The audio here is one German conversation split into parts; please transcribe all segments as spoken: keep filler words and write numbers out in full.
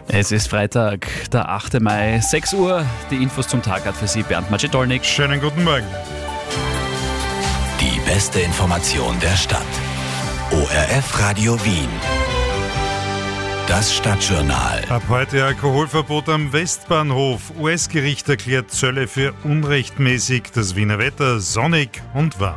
Es ist Freitag, der achte Mai, sechs Uhr. Die Infos zum Tag hat für Sie Bernd Macedolnik. Schönen guten Morgen. Die beste Information der Stadt. O R F Radio Wien. Das Stadtjournal. Ab heute Alkoholverbot am Westbahnhof. U S-Gericht erklärt Zölle für unrechtmäßig. Das Wiener Wetter sonnig und warm.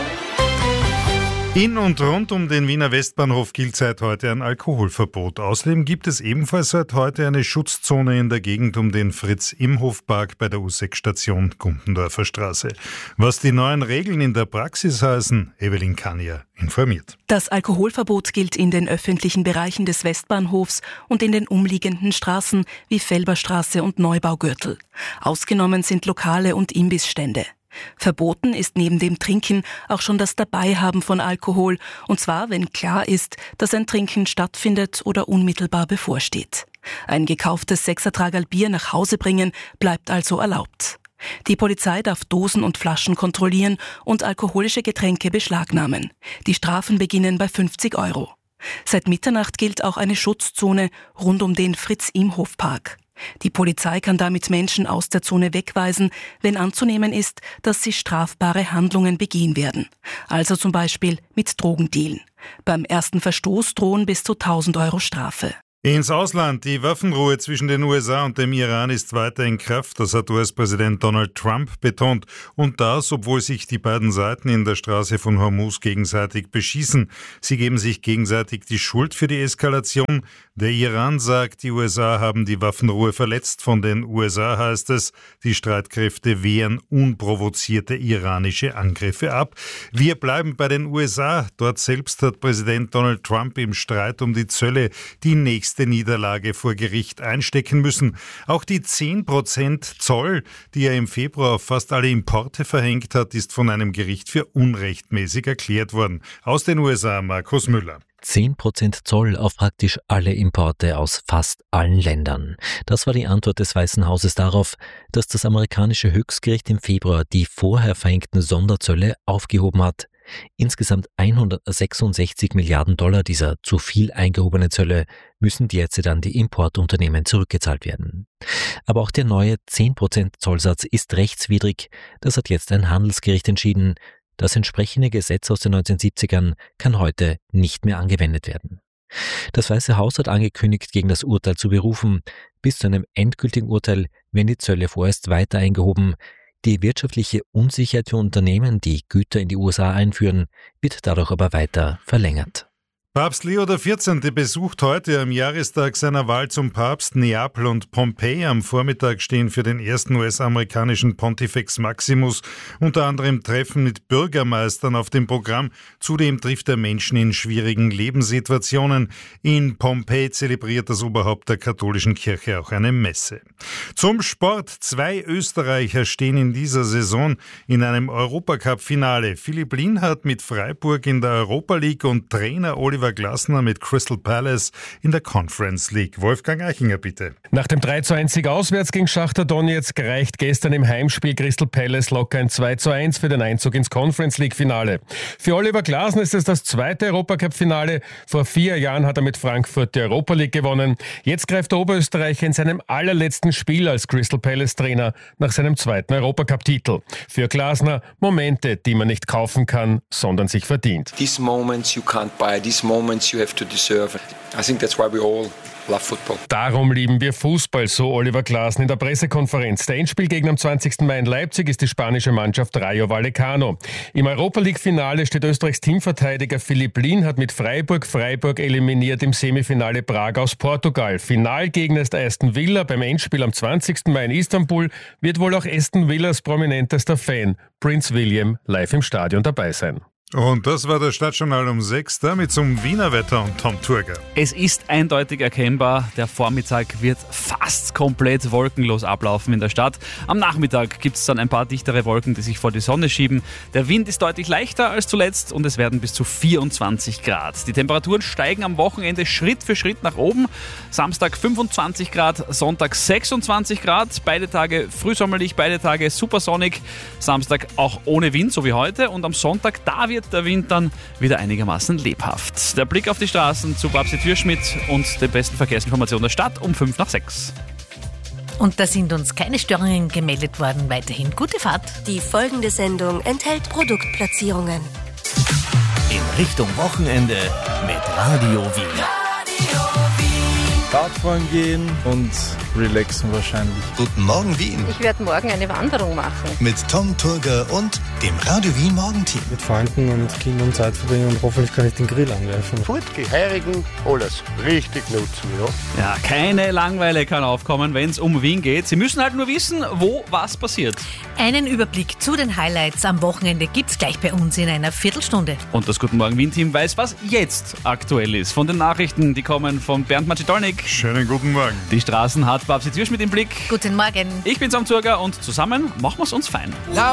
In und rund um den Wiener Westbahnhof gilt seit heute ein Alkoholverbot. Außerdem gibt es ebenfalls seit heute eine Schutzzone in der Gegend um den Fritz-Imhof-Park bei der U sechs Station Gumpendorfer Straße. Was die neuen Regeln in der Praxis heißen, Evelyn Kania informiert. Das Alkoholverbot gilt in den öffentlichen Bereichen des Westbahnhofs und in den umliegenden Straßen wie Felberstraße und Neubaugürtel. Ausgenommen sind Lokale und Imbissstände. Verboten ist neben dem Trinken auch schon das Dabeihaben von Alkohol, und zwar, wenn klar ist, dass ein Trinken stattfindet oder unmittelbar bevorsteht. Ein gekauftes Sechsertragerl Bier nach Hause bringen bleibt also erlaubt. Die Polizei darf Dosen und Flaschen kontrollieren und alkoholische Getränke beschlagnahmen. Die Strafen beginnen bei fünfzig Euro. Seit Mitternacht gilt auch eine Schutzzone rund um den Fritz-Imhof-Park. Die Polizei kann damit Menschen aus der Zone wegweisen, wenn anzunehmen ist, dass sie strafbare Handlungen begehen werden. Also zum Beispiel mit Drogendealen. Beim ersten Verstoß drohen bis zu tausend Euro Strafe. Ins Ausland. Die Waffenruhe zwischen den U S A und dem Iran ist weiter in Kraft. Das hat U S-Präsident Donald Trump betont. Und das, obwohl sich die beiden Seiten in der Straße von Hormuz gegenseitig beschießen. Sie geben sich gegenseitig die Schuld für die Eskalation. Der Iran sagt, die U S A haben die Waffenruhe verletzt. Von den U S A heißt es, die Streitkräfte wehren unprovozierte iranische Angriffe ab. Wir bleiben bei den U S A. Dort selbst hat Präsident Donald Trump im Streit um die Zölle die nächste Niederlage vor Gericht einstecken müssen. Auch die zehn Prozent Zoll, die er im Februar auf fast alle Importe verhängt hat, ist von einem Gericht für unrechtmäßig erklärt worden. Aus den U S A, Markus Müller. zehn Prozent Zoll auf praktisch alle Importe aus fast allen Ländern. Das war die Antwort des Weißen Hauses darauf, dass das amerikanische Höchstgericht im Februar die vorher verhängten Sonderzölle aufgehoben hat. Insgesamt hundertsechsundsechzig Milliarden Dollar dieser zu viel eingehobene Zölle müssen derzeit an die Importunternehmen zurückgezahlt werden. Aber auch der neue zehn Prozent Zollsatz ist rechtswidrig. Das hat jetzt ein Handelsgericht entschieden. Das entsprechende Gesetz aus den neunzehnhundertsiebzigern kann heute nicht mehr angewendet werden. Das Weiße Haus hat angekündigt, gegen das Urteil zu berufen. Bis zu einem endgültigen Urteil werden die Zölle vorerst weiter eingehoben. Die wirtschaftliche Unsicherheit für Unternehmen, die Güter in die U S A einführen, wird dadurch aber weiter verlängert. Papst Leo der vierzehnte besucht heute am Jahrestag seiner Wahl zum Papst Neapel und Pompeji. Am Vormittag stehen für den ersten U S-amerikanischen Pontifex Maximus unter anderem Treffen mit Bürgermeistern auf dem Programm. Zudem trifft er Menschen in schwierigen Lebenssituationen. In Pompeji zelebriert das Oberhaupt der katholischen Kirche auch eine Messe. Zum Sport. Zwei Österreicher stehen in dieser Saison in einem Europacup-Finale. Philipp Lienhardt mit Freiburg in der Europa League und Trainer Oliver Glasner mit Crystal Palace in der Conference League. Wolfgang Eichinger, bitte. Nach dem drei zu eins Sieg auswärts gegen Schachtar Donezk reicht gestern im Heimspiel Crystal Palace locker ein zwei zu eins für den Einzug ins Conference League Finale. Für Oliver Glasner ist es das zweite Europacup-Finale. Vor vier Jahren hat er mit Frankfurt die Europa League gewonnen. Jetzt greift der Oberösterreicher in seinem allerletzten Spiel als Crystal Palace Trainer nach seinem zweiten Europacup-Titel. Für Glasner Momente, die man nicht kaufen kann, sondern sich verdient. These moments you can't buy, these moments you have to deserve. I think that's why we all love football. Darum lieben wir Fußball, so Oliver Glasner in der Pressekonferenz. Der Endspielgegner am zwanzigsten Mai in Leipzig ist die spanische Mannschaft Rayo Vallecano. Im Europa-League-Finale steht Österreichs Teamverteidiger Philipp Lienhardt mit Freiburg. Freiburg eliminiert im Semifinale Prag aus Portugal. Finalgegner ist Aston Villa. Beim Endspiel am zwanzigsten Mai in Istanbul wird wohl auch Aston Villas prominentester Fan, Prince William, live im Stadion dabei sein. Und das war das Stadtjournal um sechs, damit zum Wiener Wetter und Tom Turger. Es ist eindeutig erkennbar, der Vormittag wird fast komplett wolkenlos ablaufen in der Stadt. Am Nachmittag gibt es dann ein paar dichtere Wolken, die sich vor die Sonne schieben. Der Wind ist deutlich leichter als zuletzt und es werden bis zu vierundzwanzig Grad. Die Temperaturen steigen am Wochenende Schritt für Schritt nach oben. Samstag fünfundzwanzig Grad, Sonntag sechsundzwanzig Grad. Beide Tage frühsommerlich, beide Tage supersonnig. Samstag auch ohne Wind, so wie heute. Und am Sonntag, da wird wird der Wind dann wieder einigermaßen lebhaft. Der Blick auf die Straßen zu Babsi Türschmidt und den besten Verkehrsinformationen der Stadt um fünf nach sechs. Und da sind uns keine Störungen gemeldet worden. Weiterhin gute Fahrt. Die folgende Sendung enthält Produktplatzierungen. In Richtung Wochenende mit Radio Wien. Radfahren gehen und relaxen wahrscheinlich. Guten Morgen Wien. Ich werde morgen eine Wanderung machen. Mit Tom Turger und dem Radio Wien Morgenteam. Mit Freunden und Kindern Zeit verbringen und hoffentlich kann ich den Grill anwerfen. Fortgehen, heirigen, alles richtig nutzen, ja. Ja, keine Langeweile kann aufkommen, wenn es um Wien geht. Sie müssen halt nur wissen, wo was passiert. Einen Überblick zu den Highlights am Wochenende gibt's gleich bei uns in einer Viertelstunde. Und das Guten Morgen Wien-Team weiß, was jetzt aktuell ist. Von den Nachrichten, die kommen von Bernd Macedolnik. Schönen guten Morgen. Die Straßen hat Babsi Türschmidt im Blick. Guten Morgen. Ich bin Sam Zurger und zusammen machen wir es uns fein.